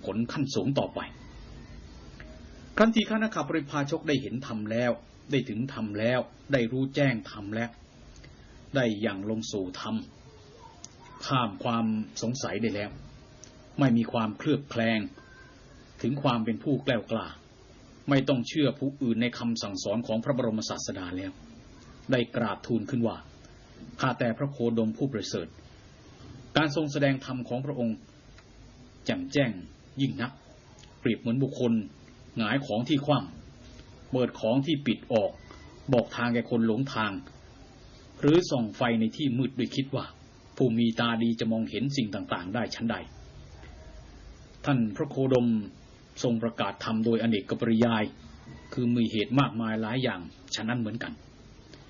ผลขั้นสูงต่อไปครั้นทีฆนคบริพาชกได้เห็นธรรมแล้วได้ถึงธรรมแล้วได้รู้แจ้งธรรมแล้วได้อย่างลงสู่ธรรมข้ามความสงสัยได้แล้วไม่มีความเคลือบแคลงถึงความเป็นผู้แกล้วกล้าไม่ต้องเชื่อผู้อื่นในคำสั่งสอนของพระบรมศาสดาแล้วได้กราบทูลขึ้นว่าข้าแต่พระโคดมผู้ประเสริฐการทรงแสดงธรรมของพระองค์แจ่มแจ้งยิ่งนักเปรียบเหมือนบุคคลหงายของที่คว่ำเปิดของที่ปิดออกบอกทางแก่คนหลงทางหรือส่องไฟในที่มืดด้วยคิดว่าผู้มีตาดีจะมองเห็นสิ่งต่างๆได้ชั้นใดท่านพระโคดมทรงประกาศธรรมโดยอเนกปริยายคือมีเหตุมากมายหลายอย่างฉะนั้นเหมือนกัน